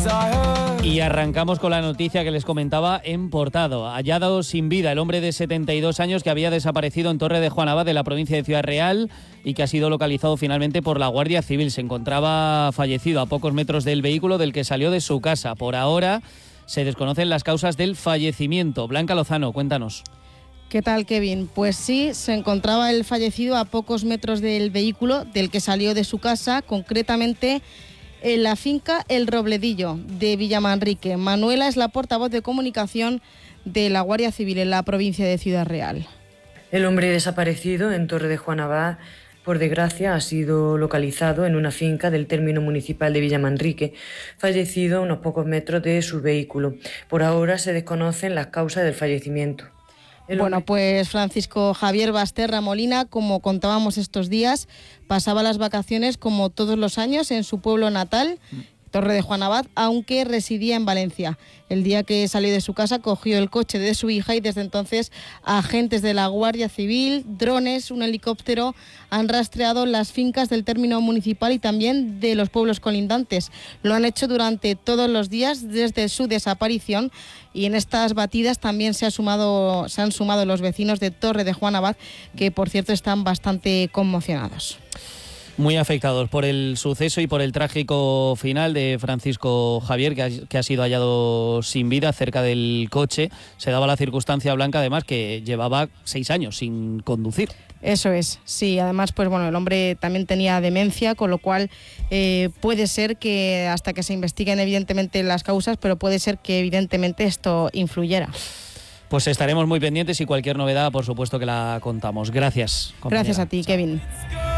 Y arrancamos con la noticia que les comentaba en portada. Hallado sin vida el hombre de 72 años que había desaparecido en Torre de Juan Abad de la provincia de Ciudad Real y que ha sido localizado finalmente por la Guardia Civil. Se encontraba fallecido a pocos metros del vehículo del que salió de su casa. Por ahora se desconocen las causas del fallecimiento. Blanca Lozano, cuéntanos. ¿Qué tal, Kevin? Pues sí, se encontraba el fallecido a pocos metros del vehículo del que salió de su casa, concretamente en la finca El Robledillo de Villamanrique. Manuela es la portavoz de comunicación de la Guardia Civil en la provincia de Ciudad Real. El hombre desaparecido en Torre de Juan Abad, por desgracia, ha sido localizado en una finca del término municipal de Villamanrique, fallecido a unos pocos metros de su vehículo. Por ahora se desconocen las causas del fallecimiento. Bueno, pues Francisco Javier Basterra Molina, como contábamos estos días, pasaba las vacaciones como todos los años en su pueblo natal, Torre de Juan Abad, aunque residía en Valencia. El día que salió de su casa cogió el coche de su hija y desde entonces agentes de la Guardia Civil, drones, un helicóptero han rastreado las fincas del término municipal y también de los pueblos colindantes. Lo han hecho durante todos los días desde su desaparición y en estas batidas también se han sumado los vecinos de Torre de Juan Abad, que por cierto están bastante conmocionados. Muy afectados por el suceso y por el trágico final de Francisco Javier, que ha sido hallado sin vida cerca del coche. Se daba la circunstancia, Blanca, además, que llevaba 6 años sin conducir. Eso es, sí. Además, pues bueno, el hombre también tenía demencia, con lo cual puede ser que, hasta que se investiguen evidentemente las causas, pero puede ser que evidentemente esto influyera. Pues estaremos muy pendientes y cualquier novedad, por supuesto, que la contamos. Gracias, compañera. Gracias a ti, Kevin.